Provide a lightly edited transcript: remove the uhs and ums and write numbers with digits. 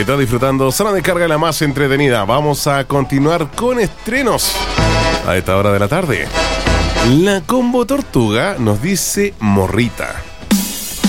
Estás disfrutando Zona de Carga, la más entretenida. Vamos a continuar con estrenos a esta hora de la tarde. La Combo Tortuga nos dice Morrita.